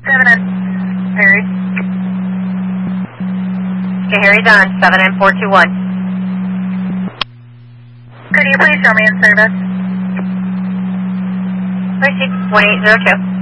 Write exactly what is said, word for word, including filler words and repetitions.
seven nine, Harry. Okay, Harry's on, seven nine four two one. Could you please show me in service? Receipt one eight zero two.